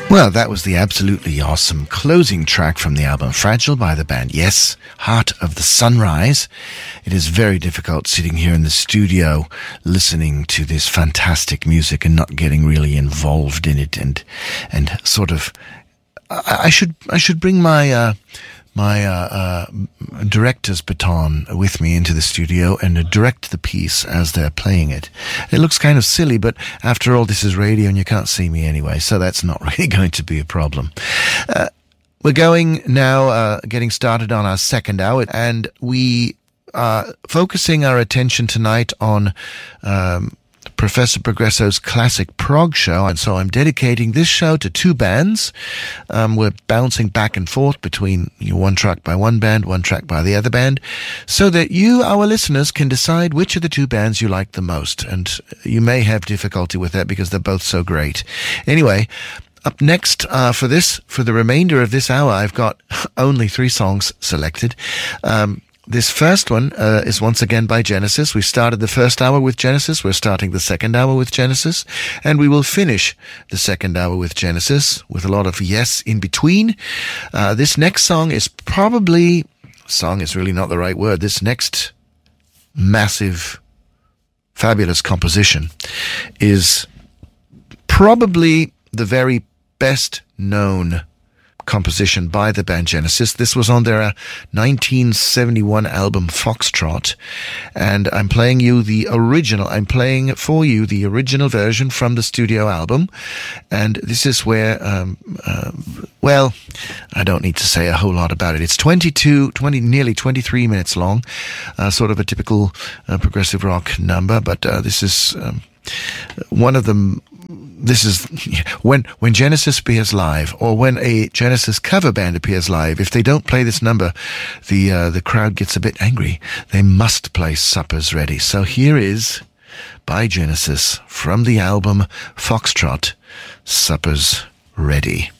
Well, that was the absolutely awesome closing track from the album Fragile by the band Yes, Heart of the Sunrise. It is very difficult sitting here in the studio listening to this fantastic music and not getting really involved in it and sort of I should bring my director's baton with me into the studio and direct the piece as they're playing it. It looks kind of silly, but after all, this is radio and you can't see me anyway, so that's not really going to be a problem. We're going now, getting started on our second hour, and we are focusing our attention tonight on Professor Progresso's classic prog show, and so I'm dedicating this show to two bands. We're bouncing back and forth between one track by one band, one track by the other band, so that you, our listeners, can decide which of the two bands you like the most. And you may have difficulty with that because they're both so great. Anyway, up next for the remainder of this hour, I've got only 3 songs selected. This first one is once again by Genesis. We started the first hour with Genesis. We're starting the second hour with Genesis. And we will finish the second hour with Genesis with a lot of yes in between. This next song is probably... Song is really not the right word. This next massive, fabulous composition is probably the very best known composition by the band Genesis. This was on their 1971 album Foxtrot, and I'm playing for you the original version from the studio album. And this is where well, I don't need to say a whole lot about it. It's nearly 23 minutes long, sort of a typical progressive rock number, but this is one of them. This is when Genesis appears live, or when a Genesis cover band appears live. If they don't play this number, the crowd gets a bit angry. They must play Supper's Ready. So here is, by Genesis, from the album Foxtrot, Supper's Ready.